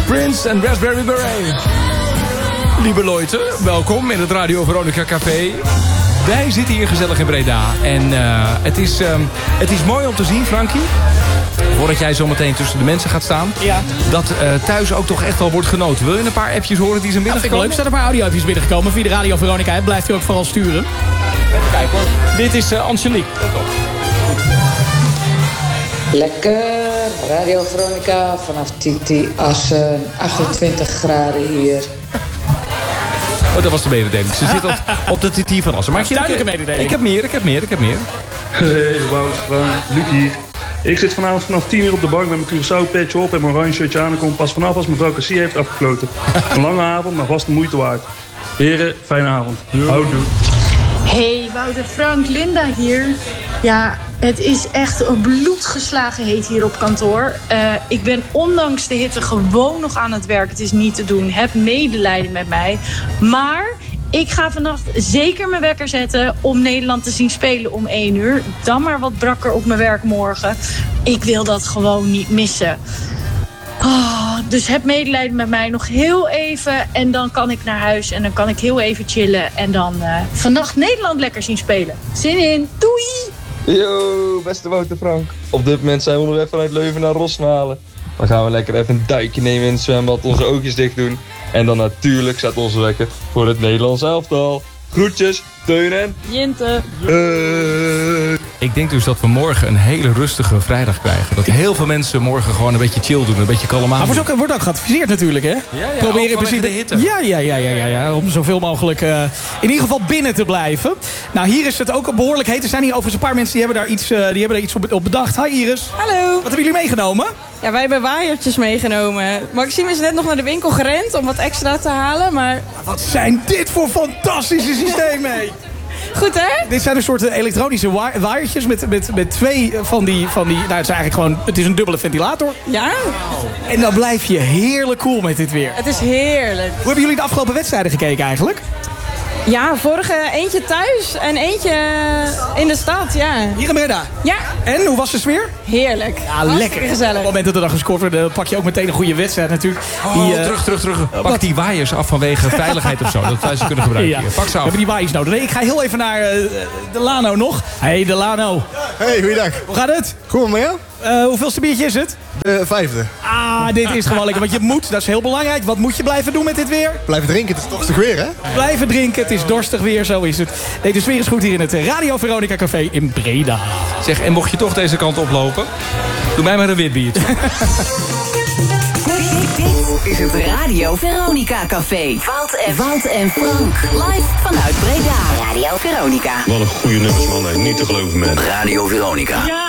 Prince en Raspberry Beret. Lieve Leute, welkom in het Radio Veronica Café. Wij zitten hier gezellig in Breda. En het is mooi om te zien, Frankie, voordat jij zometeen tussen de mensen gaat staan, dat thuis ook toch echt wel wordt genoten. Wil je een paar appjes horen die zijn binnengekomen? Leuk, er zijn een paar audio-appjes binnengekomen via de Radio Veronica. Blijft u ook vooral sturen. Even kijken hoor. Dit is Angelique. Lekker, Radio Veronica vanaf Titi Assen, 28 graden hier. Oh, dat was de mededeling. Ze zit op de TT van Assen. Maar duidelijke mededeling. Ik heb meer. Hey, Wout, Luc hier. Ik zit vanavond vanaf 10 uur op de bank met mijn Curaçao-petje op en mijn oranje shirtje aan. En kom pas vanaf als mevrouw Cassie heeft afgekloten. Een lange avond, maar vast de moeite waard. Heren, fijne avond. Houdoe. Hey, Wouter, Frank, Linda hier. Ja, het is echt een bloedgeslagen heet hier op kantoor. Ik ben ondanks de hitte gewoon nog aan het werk. Het is niet te doen. Heb medelijden met mij. Maar ik ga vannacht zeker mijn wekker zetten om Nederland te zien spelen om 1 uur. Dan maar wat brakker op mijn werk morgen. Ik wil dat gewoon niet missen. Oh, dus heb medelijden met mij nog heel even. En dan kan ik naar huis en dan kan ik heel even chillen. En dan vannacht Nederland lekker zien spelen. Zin in. Doei! Yo, beste Wouter Frank. Op dit moment zijn we onderweg vanuit Leuven naar Rosmalen. Dan gaan we lekker even een duikje nemen in het zwembad, onze oogjes dicht doen. En dan natuurlijk staat onze wekker voor het Nederlands elftal. Groetjes, Teun en Jinte. Ik denk dus dat we morgen een hele rustige vrijdag krijgen. Dat heel veel mensen morgen gewoon een beetje chill doen. Een beetje kalm aan. Maar wordt ook geadviseerd natuurlijk, hè? Probeer in principe de hitte. Ja, om zoveel mogelijk in ieder geval binnen te blijven. Nou, hier is het ook behoorlijk heet. Er zijn hier overigens een paar mensen die hebben daar iets op bedacht. Hi Iris. Hallo. Wat hebben jullie meegenomen? Ja, wij hebben waaiertjes meegenomen. Maxime is net nog naar de winkel gerend om wat extra te halen, maar... Wat zijn dit voor fantastische systemen, hé? Goed, hè? Dit zijn een soort elektronische waaiertjes met twee van die... Nou, het is eigenlijk gewoon... Het is een dubbele ventilator. Ja. En dan blijf je heerlijk cool met dit weer. Het is heerlijk. Hoe hebben jullie de afgelopen wedstrijden gekeken eigenlijk? Ja, vorige eentje thuis en eentje in de stad, ja. Hier in Breda? Ja. En, hoe was de sfeer? Heerlijk. Ja, lekker. Gezellig. Op het moment dat er dan gescoord wordt, dan pak je ook meteen een goede wedstrijd natuurlijk. Terug. Pak die waaiers af vanwege veiligheid of zo. Dat wij ze kunnen gebruiken. Ja. Pak ze af. We hebben die waaiers nodig. Nee, ik ga heel even naar Delano nog. Hey Delano. Hey, goeiedag. Hoe gaat het? Goed met jou? Hoeveelste biertje is het? De 5e. Ah, dit is gewoon lekker. Want je moet, dat is heel belangrijk. Wat moet je blijven doen met dit weer? Blijven drinken, het is dorstig weer, hè? Blijven drinken, het is dorstig weer, zo is het. Nee, de sfeer is goed hier in het Radio Veronica Café in Breda. Zeg, en mocht je toch deze kant oplopen, doe mij maar een wit biertje. Dit is het Radio Veronica Café. Wout en Frank. Live vanuit Breda. Radio Veronica. Wat een goede nummers, man. Niet te geloven, man. Radio Veronica. Ja!